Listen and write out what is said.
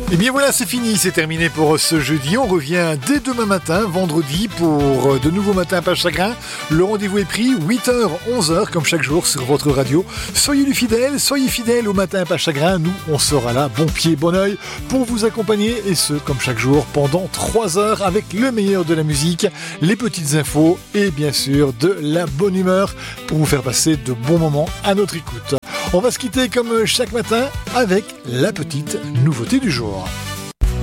Et bien voilà, c'est fini, c'est terminé pour ce jeudi. On revient dès demain matin, vendredi, pour de nouveaux matins pas chagrin. Le rendez-vous est pris, 8h, 11h, comme chaque jour sur votre radio. Soyez fidèles au matin pas chagrin. Nous, on sera là, bon pied, bon oeil, pour vous accompagner, et ce, comme chaque jour, pendant 3 heures, avec le meilleur de la musique, les petites infos et bien sûr de la bonne humeur, pour vous faire passer de bons moments à notre écoute. On va se quitter comme chaque matin avec la petite nouveauté du jour.